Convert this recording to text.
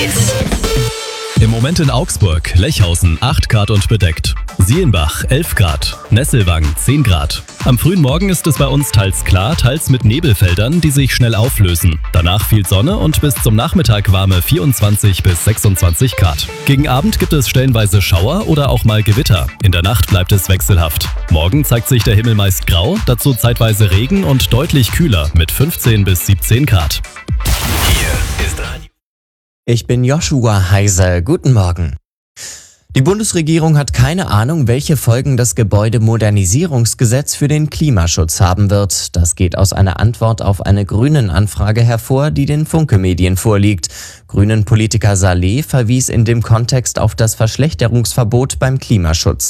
Im Moment in Augsburg, Lechhausen 8 Grad und bedeckt. Sielenbach 11 Grad, Nesselwang 10 Grad. Am frühen Morgen ist es bei uns teils klar, teils mit Nebelfeldern, die sich schnell auflösen. Danach viel Sonne und bis zum Nachmittag warme 24 bis 26 Grad. Gegen Abend gibt es stellenweise Schauer oder auch mal Gewitter. In der Nacht bleibt es wechselhaft. Morgen zeigt sich der Himmel meist grau, dazu zeitweise Regen und deutlich kühler mit 15 bis 17 Grad. Hier ist Radio. Ich bin Joshua Heise. Guten Morgen. Die Bundesregierung hat keine Ahnung, welche Folgen das Gebäudemodernisierungsgesetz für den Klimaschutz haben wird. Das geht aus einer Antwort auf eine Grünen-Anfrage hervor, die den Funke-Medien vorliegt. Grünen-Politiker Saleh verwies in dem Kontext auf das Verschlechterungsverbot beim Klimaschutz.